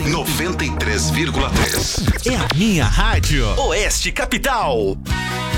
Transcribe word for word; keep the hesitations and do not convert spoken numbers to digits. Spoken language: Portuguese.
noventa e três vírgula três. É a minha rádio Oeste Capital.